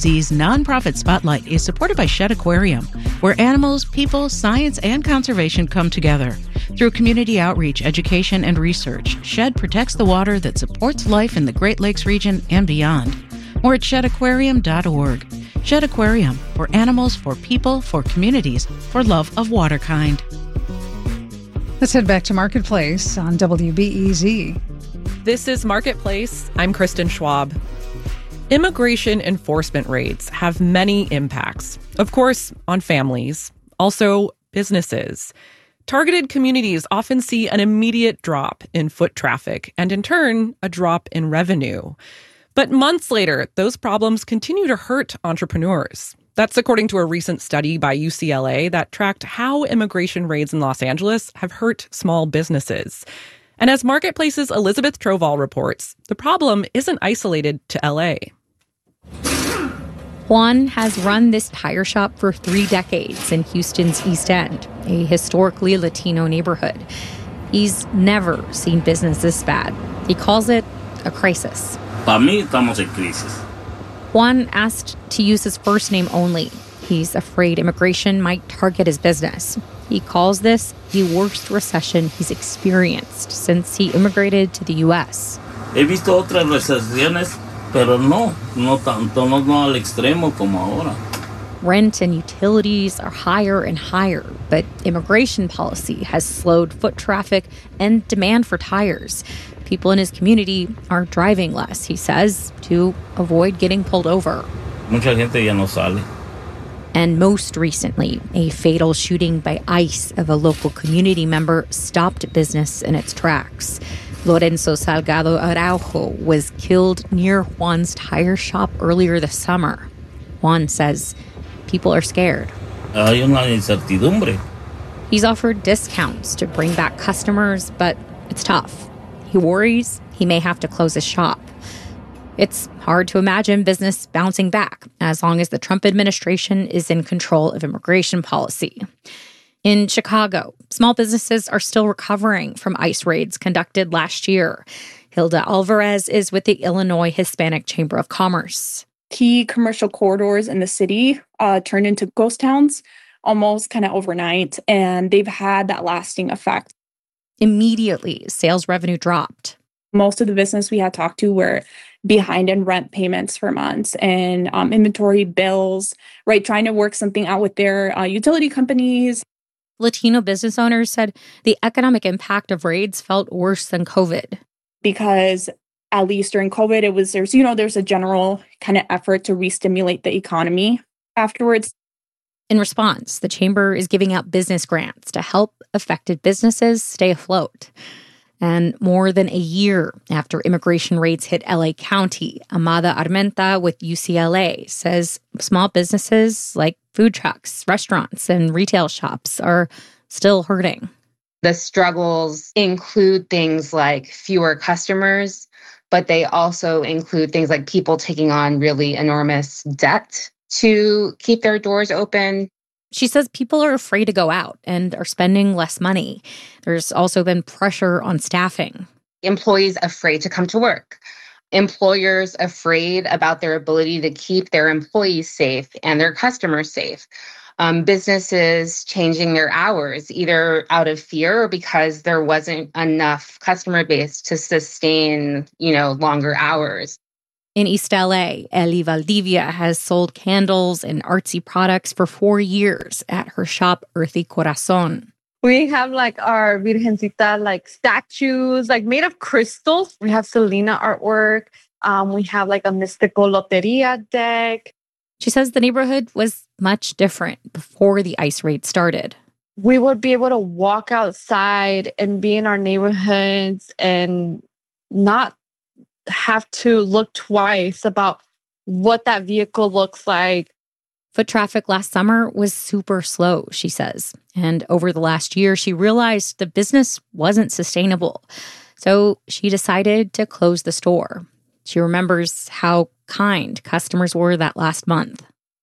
WBEZ's nonprofit spotlight is supported by Shedd Aquarium, where animals, people, science, and conservation come together. Through community outreach, education, and research, Shedd protects the water that supports life in the Great Lakes region and beyond. More at sheddaquarium.org. Shedd Aquarium, for animals, for people, for communities, for love of water kind. Let's head back to Marketplace on WBEZ. This is Marketplace. I'm Kristen Schwab. Immigration enforcement raids have many impacts. Of course, on families, also businesses. Targeted communities often see an immediate drop in foot traffic and, in turn, a drop in revenue. But months later, those problems continue to hurt entrepreneurs. That's according to a recent study by UCLA that tracked how immigration raids in Los Angeles have hurt small businesses. And as Marketplace's Elizabeth Trovall reports, the problem isn't isolated to LA. Juan has run this tire shop for 3 decades in Houston's East End, a historically Latino neighborhood. He's never seen business this bad. He calls it a crisis. Para mí, estamos en crisis. Juan asked to use his first name only. He's afraid immigration might target his business. He calls this the worst recession he's experienced since he immigrated to the U.S. He visto otras recesiones, pero no tanto, no al extremo como ahora. Rent and utilities are higher and higher, but immigration policy has slowed foot traffic and demand for tires. People in his community are driving less, he says, to avoid getting pulled over. Mucha gente ya no sale. And most recently, a fatal shooting by ICE of a local community member stopped business in its tracks. Lorenzo Salgado Araujo was killed near Juan's tire shop earlier this summer. Juan says people are scared. Hay una incertidumbre. He's offered discounts to bring back customers, but it's tough. He worries he may have to close his shop. It's hard to imagine business bouncing back as long as the Trump administration is in control of immigration policy. In Chicago, small businesses are still recovering from ICE raids conducted last year. Hilda Alvarez is with the Illinois Hispanic Chamber of Commerce. Key commercial corridors in the city turned into ghost towns almost kind of overnight, and they've had that lasting effect. Immediately, sales revenue dropped. Most of the business we had talked to were behind in rent payments for months and inventory bills, right? Trying to work something out with their utility companies. Latino business owners said the economic impact of raids felt worse than COVID. Because at least during COVID, there's a general kind of effort to re-stimulate the economy afterwards. In response, the chamber is giving out business grants to help affected businesses stay afloat. And more than a year after immigration raids hit LA County, Amada Armenta with UCLA says small businesses like food trucks, restaurants, and retail shops are still hurting. The struggles include things like fewer customers, but they also include things like people taking on really enormous debt to keep their doors open. She says people are afraid to go out and are spending less money. There's also been pressure on staffing. Employees afraid to come to work. Employers afraid about their ability to keep their employees safe and their customers safe. Businesses changing their hours, either out of fear or because there wasn't enough customer base to sustain, longer hours. In East LA, Eli Valdivia has sold candles and artsy products for 4 years at her shop, Earthy Corazon. We have our Virgencita statues made of crystals. We have Selena artwork. We have a mystical loteria deck. She says the neighborhood was much different before the ICE raid started. We would be able to walk outside and be in our neighborhoods and not have to look twice about what that vehicle looks like. Foot traffic last summer was super slow, she says. And over the last year, she realized the business wasn't sustainable. So she decided to close the store. She remembers how kind customers were that last month.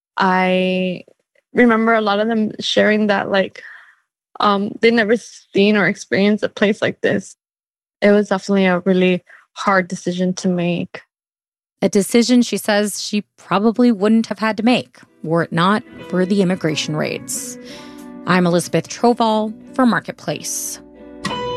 I remember a lot of them sharing that they'd never seen or experienced a place like this. It was definitely a really hard decision to make. a decision she says she probably wouldn't have had to make were it not for the immigration raids. I'm Elizabeth Troval for Marketplace.